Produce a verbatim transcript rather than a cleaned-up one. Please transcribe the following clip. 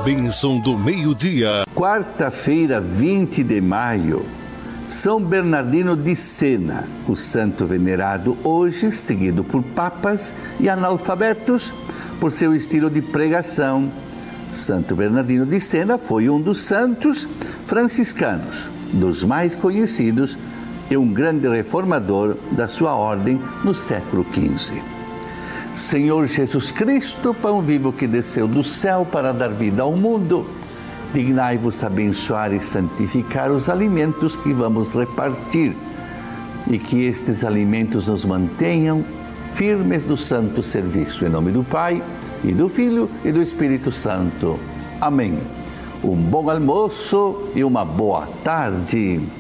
bênção do meio-dia. Quarta-feira, vinte de maio, São Bernardino de Sena, o santo venerado hoje, seguido por papas e analfabetos, por seu estilo de pregação. Santo Bernardino de Sena foi um dos santos franciscanos, dos mais conhecidos, e um grande reformador da sua ordem no século quinze. Senhor Jesus Cristo, pão vivo que desceu do céu para dar vida ao mundo, dignai-vos abençoar e santificar os alimentos que vamos repartir e que estes alimentos nos mantenham firmes no santo serviço. Em nome do Pai, e do Filho e do Espírito Santo. Amém. Um bom almoço e uma boa tarde.